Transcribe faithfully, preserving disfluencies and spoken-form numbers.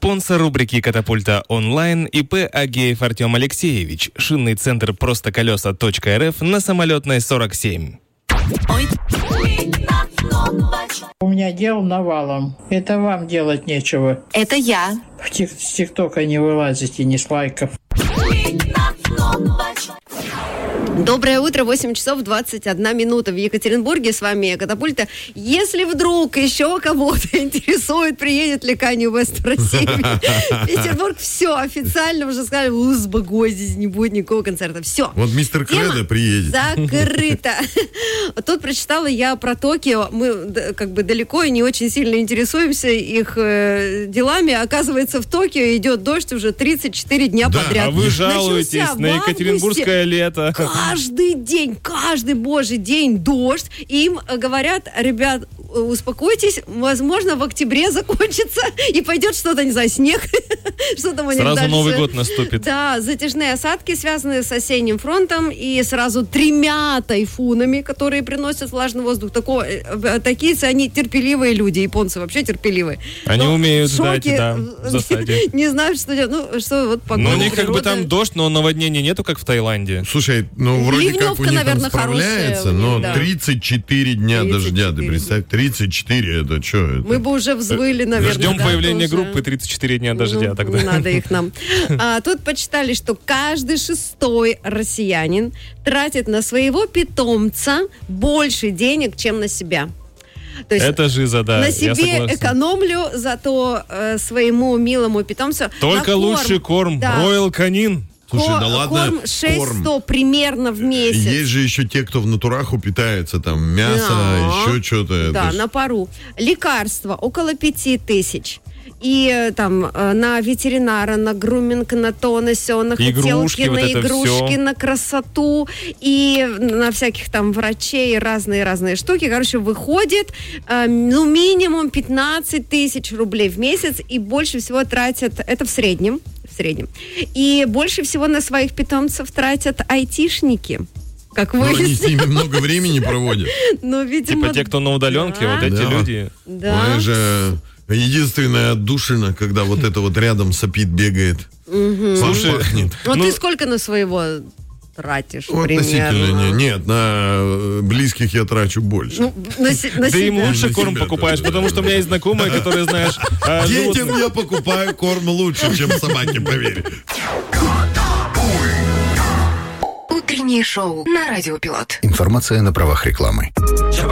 Спонсор рубрики «Катапульта онлайн» ИП Агеев Артем Алексеевич. Шинный центр «Простоколеса.РФ» на Самолетной сорок семь. У меня дел навалом. Это вам делать нечего. Это я. В тик- с ТикТока не вылазите, ни с лайков. Доброе утро, восемь часов двадцать одна минута в Екатеринбурге. С вами Катапульта. Если вдруг еще кого-то интересует, приедет ли Канье Уэст в Россию, Петербург, все, официально уже сказали, уз, богой, здесь не будет никакого концерта. Все. Вот мистер Кредо приедет. Закрыто. Тут прочитала я про Токио. Мы как бы далеко и не очень сильно интересуемся их э, делами. Оказывается, в Токио идет дождь уже тридцать четыре дня Да, подряд. А вы жалуетесь Начался на екатеринбургское лето. Каждый день, каждый божий день дождь. И им говорят, ребят, успокойтесь, возможно, в октябре закончится и пойдет что-то, не знаю, снег. Что там у них Сразу дальше. Новый год наступит. Да, затяжные осадки, связанные с осенним фронтом, и сразу тремя тайфунами, которые приносят влажный воздух. Такого, такие они терпеливые люди, японцы вообще терпеливые. Они Но умеют в шоке, ждать, да, в засаде. Не знаю, что делать. Ну, что вот погода, Но у них как бы природа. там дождь, но наводнения нету, как в Таиланде. Слушай, ну вроде Ливневка, как у них наверное, там хорошая справляется, у них, но да. тридцать четыре дня тридцать дождя, ты четыре. представь, тридцать четыре, это что? Это? Мы бы уже взвыли, наверное. Ждем да, появления тоже. группы тридцать четыре дня дождя Ну, тогда. Не надо их нам. А, тут почитали, что каждый шестой россиянин тратит на своего питомца больше денег, чем на себя. То есть Это жиза, да, на я себе согласен. экономлю, зато э, своему милому питомцу Только на корм, лучший корм. да, Royal Canin. Слушай, ко- да ладно, корм шестьсот корм. примерно в месяц. Есть же еще те, кто в натураху питается, там, мясо, Да. еще что-то. Да, это ж- на пару. Лекарства около пяти тысяч. И э, там э, на ветеринара, на груминг, на то, на сё, на Игрушки, хотелки, вот на это игрушки, всё. на красоту и на всяких там врачей, разные-разные штуки. Короче, выходит э, ну минимум пятнадцать тысяч рублей в месяц, и больше всего тратят, это в среднем, в среднем, и больше всего на своих питомцев тратят айтишники. Как Ну, они с выяснилось. ними много времени проводят. Ну, видимо, Типа те, кто на удаленке, да. вот эти Да. люди. Да. Ой, же единственная отдушина, когда вот это вот рядом сопит, бегает. Слушай, Пахнет. Ну, Ну, ты сколько на своего тратишь, Ну, относительно, примерно? не- нет, на э, близких я трачу больше. Ну, на, се- на Ты им себя. лучше На корм себя, покупаешь, да. потому что у меня есть знакомые, которые, знаешь, а, живут- Детям я покупаю корм лучше, чем собаке, поверь. Утреннее шоу на Радио Пилот. Информация на правах рекламы.